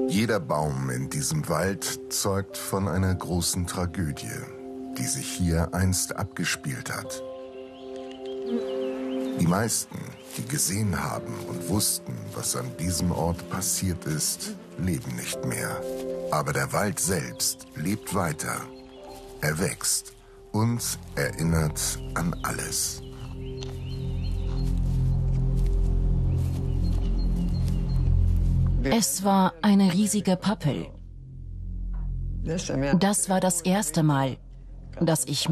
Jeder Baum in diesem Wald zeugt von einer großen Tragödie, die sich hier einst abgespielt hat. Die meisten, die gesehen haben und wussten, was an diesem Ort passiert ist, leben nicht mehr. Aber der Wald selbst lebt weiter. Er wächst und erinnert an alles. Es war eine riesige Pappel. Das war das erste Mal, dass ich